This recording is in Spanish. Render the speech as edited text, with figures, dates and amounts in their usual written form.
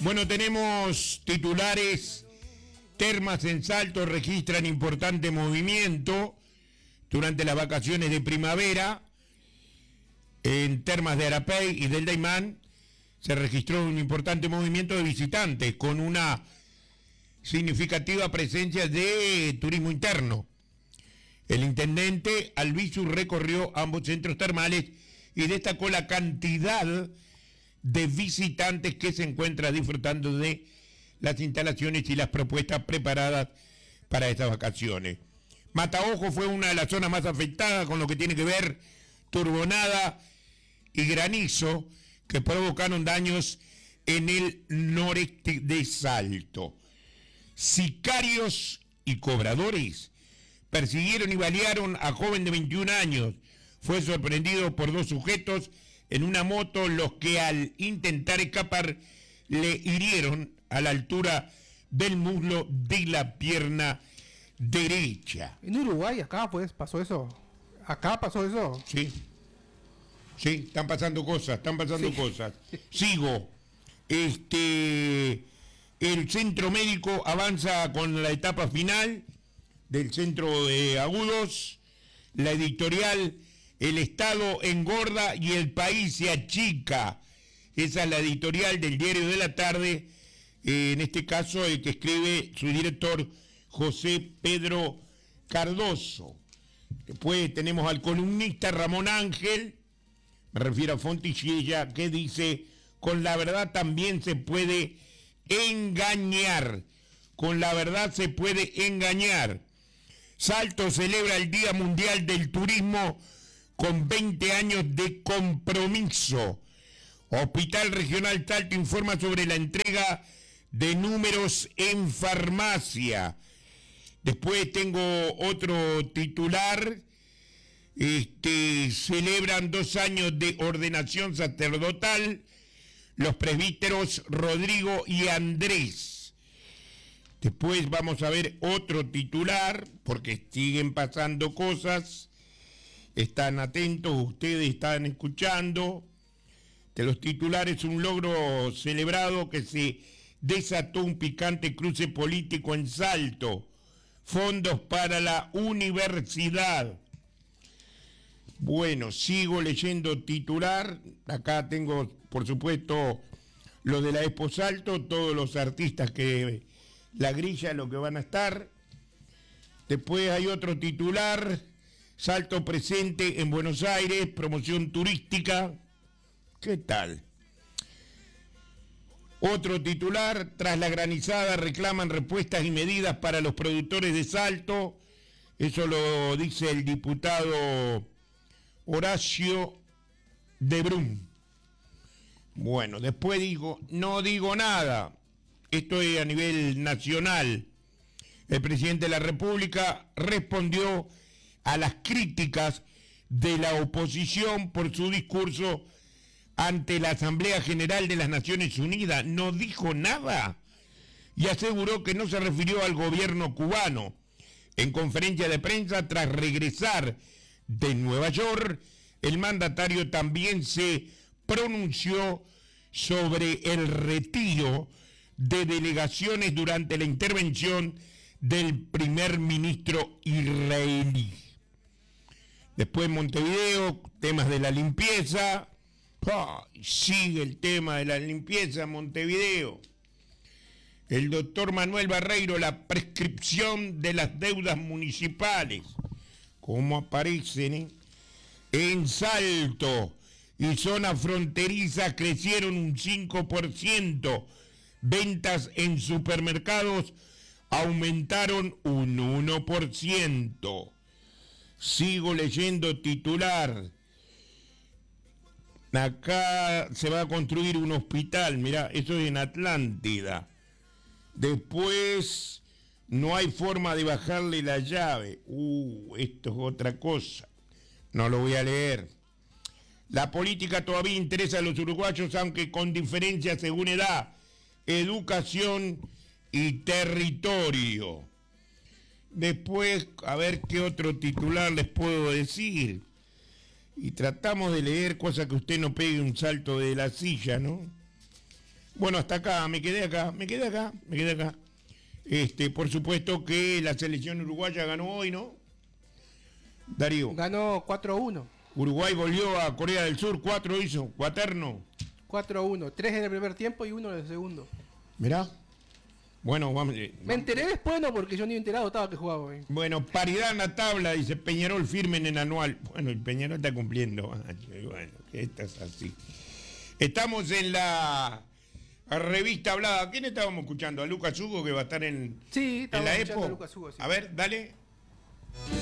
Bueno, tenemos titulares. Termas en Salto registran importante movimiento durante las vacaciones de primavera. En Termas de Arapey y del Daymán se registró un importante movimiento de visitantes con una significativa presencia de turismo interno. El intendente Albizu recorrió ambos centros termales y destacó la cantidad de visitantes que se encuentran disfrutando de las instalaciones y las propuestas preparadas para estas vacaciones. Mataojo fue una de las zonas más afectadas con lo que tiene que ver turbonada y granizo que provocaron daños en el noreste de Salto. Sicarios y cobradores persiguieron y balearon a joven de 21 años. Fue sorprendido por dos sujetos en una moto, los que al intentar escapar le hirieron a la altura del muslo de la pierna derecha. En Uruguay, acá pues pasó eso. Acá pasó eso. Sí, están pasando cosas. Sigo. El centro médico avanza con la etapa final del centro de agudos. La editorial El Estado engorda y el país se achica. Esa es la editorial del Diario de la Tarde. En este caso, el que escribe su director, José Pedro Cardoso. Después tenemos al columnista Ramón Ángel, me refiero a Fontillella, que dice: con la verdad también se puede engañar. Con la verdad se puede engañar. Salto celebra el Día Mundial del Turismo con 20 años de compromiso. Hospital Regional Salto informa sobre la entrega de números en farmacia. Después tengo otro titular. Celebran 2 años de ordenación sacerdotal los presbíteros Rodrigo y Andrés. Después vamos a ver otro titular, porque siguen pasando cosas. Están atentos, ustedes están escuchando. De los titulares, un logro celebrado, que se desató un picante cruce político en Salto. Fondos para la universidad. Bueno, sigo leyendo titular. Acá tengo, por supuesto, lo de la Expo Salto, todos los artistas que la grilla, lo que van a estar. Después hay otro titular. Salto presente en Buenos Aires, promoción turística. ¿Qué tal? Otro titular: tras la granizada reclaman respuestas y medidas para los productores de Salto. Eso lo dice el diputado Horacio de Brum. Bueno, después no digo nada. Esto es a nivel nacional. El presidente de la República respondió a las críticas de la oposición por su discurso ante la Asamblea General de las Naciones Unidas. No dijo nada y aseguró que no se refirió al gobierno cubano. En conferencia de prensa, tras regresar de Nueva York, el mandatario también se pronunció sobre el retiro de delegaciones durante la intervención del primer ministro israelí. Después Montevideo, temas de la limpieza. Sigue el tema de la limpieza en Montevideo. El doctor Manuel Barreiro, la prescripción de las deudas municipales. ¿Cómo aparecen? En Salto y zona fronteriza crecieron un 5%. Ventas en supermercados aumentaron un 1%. Sigo leyendo titular. Acá se va a construir un hospital, mirá, eso es en Atlántida. Después, no hay forma de bajarle la llave. Esto es otra cosa. No lo voy a leer. La política todavía interesa a los uruguayos, aunque con diferencias según edad, educación y territorio. Después, a ver qué otro titular les puedo decir. Y tratamos de leer cosas que usted no pegue un salto de la silla, ¿no? Bueno, hasta acá, me quedé acá. Por supuesto que la selección uruguaya ganó hoy, ¿no? Darío. Ganó 4-1. Uruguay volvió a Corea del Sur, 4 hizo, cuaterno. 4-1. 3 en el primer tiempo y 1 en el segundo. Mirá. Bueno, vamos. Me enteré después, no, porque yo ni enterado estaba que jugaba hoy. Bueno, paridad en la tabla, dice Peñarol firme en el anual. Bueno, el Peñarol está cumpliendo. Bueno, que esta es así. Estamos en la revista hablada. ¿A quién estábamos escuchando? A Lucas Hugo, que va a estar en, Sí, en la escuchando EPO. a Lucas Hugo, sí. A ver, dale.